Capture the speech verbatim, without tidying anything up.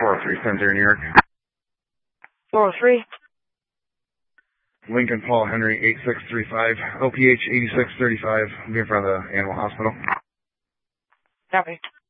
four oh three Cemetery, New York. four oh three. Lincoln Paul Henry eight six three five, O P H eighty-six thirty-five. I'm here for the animal hospital. Copy.